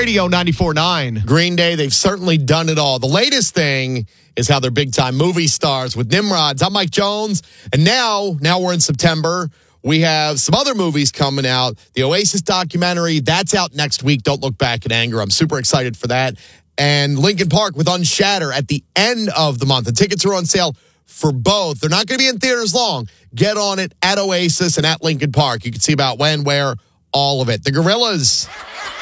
Radio 94.9. Green Day, they've certainly done it all. The latest thing is how they're big-time movie stars with Nimrods. I'm Mike Jones, and now we're in September. We have some other movies coming out. The Oasis documentary, that's out next week. Don't Look Back in Anger. I'm super excited for that. And Linkin Park with Unshatter at the end of the month. The tickets are on sale for both. They're not going to be in theaters long. Get on it at Oasis and at Linkin Park. You can see about when, where, all of it. The Gorillaz